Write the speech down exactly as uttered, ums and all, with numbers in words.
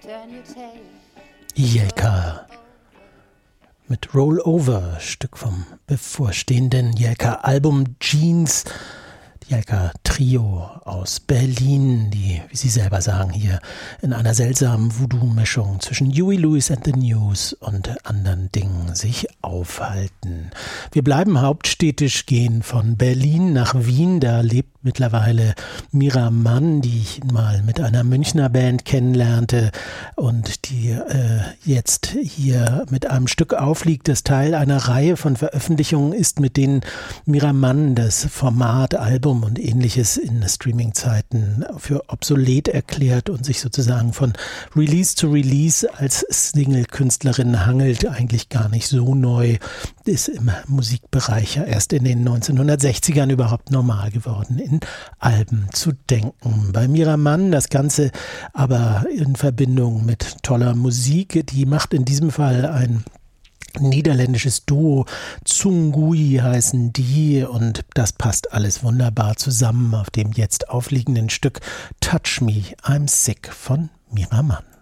Jelka mit Rollover, Stück vom bevorstehenden Jelka-Album Jeans. Jelka-Trio aus Berlin, die, wie sie selber sagen, hier in einer seltsamen Voodoo-Mischung zwischen Huey Lewis and the News und anderen Dingen sich aufhalten. Wir bleiben hauptstädtisch, gehen von Berlin nach Wien. Da lebt mittlerweile Mira Mann, die ich mal mit einer Münchner Band kennenlernte und die äh, jetzt hier mit einem Stück aufliegt, das Teil einer Reihe von Veröffentlichungen ist, mit denen Mira Mann das Format, Album und ähnliches in Streaming-Zeiten für obsolet erklärt und sich sozusagen von Release zu Release als Single-Künstlerin hangelt, eigentlich gar nicht so neu, ist im Musikbereich ja erst in den neunzehnhundertsechzigern überhaupt normal geworden, in Alben zu denken. Bei Mira Mann das Ganze aber in Verbindung mit toller Musik, die macht in diesem Fall ein niederländisches Duo, Zungui heißen die, und das passt alles wunderbar zusammen auf dem jetzt aufliegenden Stück Touch Me, I'm Sick von Mira Mann.